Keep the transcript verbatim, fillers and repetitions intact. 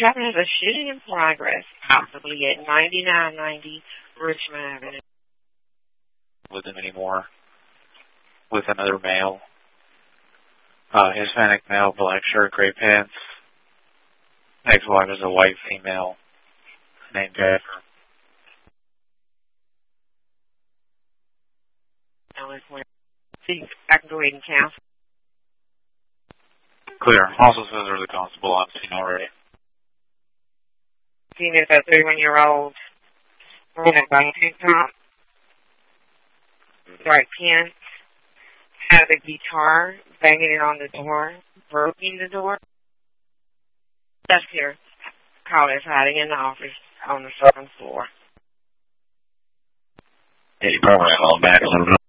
Captain has a shooting in progress, possibly at ninety-nine ninety Richmond Avenue. With him anymore. With another male. Uh, Hispanic male, black shirt, gray pants. Ex-wife is a white female named Jennifer. See, I can go ahead and count. Clear. Also says there's a constable on scene already. Seen as a thirty-one-year-old in a biking top, dark pants, had a guitar, banging it on the door, broken the door. Left here. Caller is hiding in the office on the second floor. Yeah, you probably have all back a little bit.